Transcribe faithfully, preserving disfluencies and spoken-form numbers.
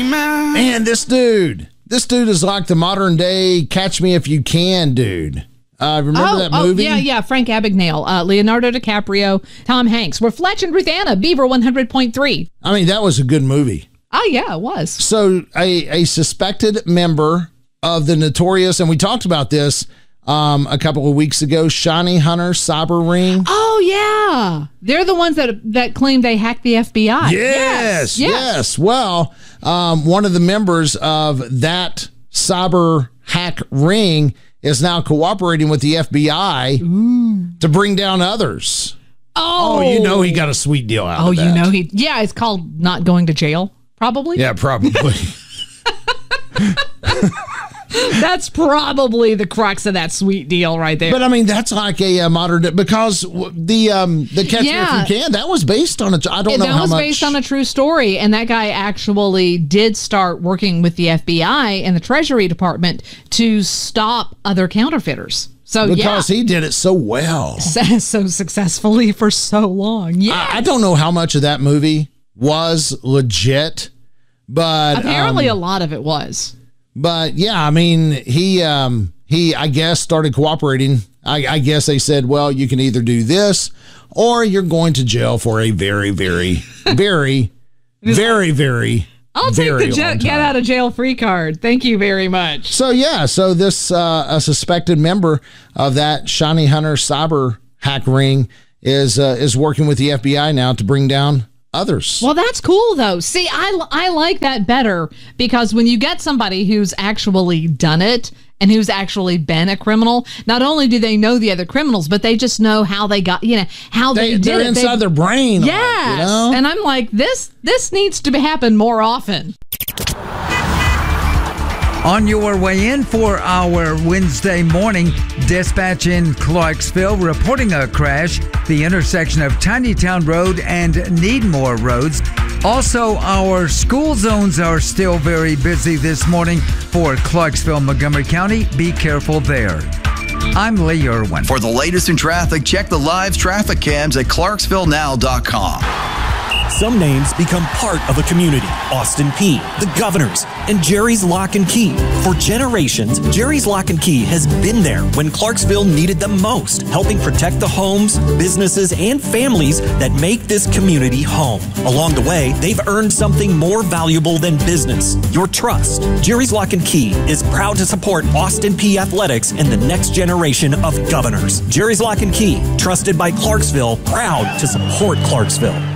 Man, this dude, this dude is like the modern day Catch Me If You Can dude. Uh, remember oh, that movie? Oh, yeah, yeah. Frank Abagnale, uh, Leonardo DiCaprio, Tom Hanks. We're Fletch and Ruth Anna, Beaver one hundred point three. I mean, that was a good movie. Oh, yeah, it was. So a, a suspected member of the notorious, and we talked about this um, a couple of weeks ago, Shiny Hunter cyber ring. Oh, yeah. They're the ones that that claim they hacked the F B I. Yes, yes. yes. yes. Well, um, one of the members of that cyber hack ring is now cooperating with the F B I Ooh. to bring down others. Oh. oh, you know he got a sweet deal out oh, of that. Oh, you know he, yeah, it's called not going to jail, probably. Yeah, probably. That's probably the crux of that sweet deal right there. But I mean, that's like a, a modern, because the um, the Catch yeah. Me If You Can, that was based on a, I don't and know that how was much. based on a true story, and that guy actually did start working with the F B I and the Treasury Department to stop other counterfeiters. So because yeah. he did it so well, so successfully for so long. Yeah, I, I don't know how much of that movie was legit, but apparently um, a lot of it was. But yeah, I mean, he um, he I guess started cooperating. I, I guess they said, well, you can either do this or you're going to jail for a very, very, very, very, very. I'll very take the jet, get out of jail free card. Thank you very much. So yeah, so this uh, a suspected member of that Shiny Hunter cyber hack ring is uh, is working with the F B I now to bring down others. Well, that's cool, though. See, I, I like that better because when you get somebody who's actually done it and who's actually been a criminal, not only do they know the other criminals, but they just know how they got, you know, how they, they did they're it. inside they, their brain. Yes. Like, you know? And I'm like, this this needs to happen more often. On your way in for our Wednesday morning, dispatch in Clarksville reporting a crash, the intersection of Tinytown Road and Needmore Roads. Also, our school zones are still very busy this morning for Clarksville, Montgomery County. Be careful there. I'm Lee Irwin. For the latest in traffic, check the live traffic cams at clarksville now dot com. Some names become part of a community. Austin Peay, the Governors, and Jerry's Lock and Key. For generations, Jerry's Lock and Key has been there when Clarksville needed them most, helping protect the homes, businesses, and families that make this community home. Along the way, they've earned something more valuable than business, your trust. Jerry's Lock and Key is proud to support Austin Peay athletics and the next generation of Governors. Jerry's Lock and Key, trusted by Clarksville, proud to support Clarksville.